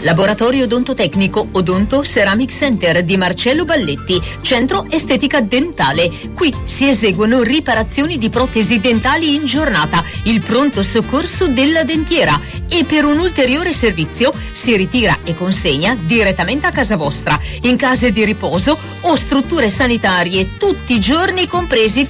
Laboratorio odontotecnico Odonto Ceramic Center di Marcello Balletti, centro estetica dentale. Qui si eseguono riparazioni di protesi dentali in giornata, il pronto soccorso della dentiera, e per un ulteriore servizio si ritira e consegna direttamente a casa vostra, in case di riposo o strutture sanitarie, tutti i giorni compresi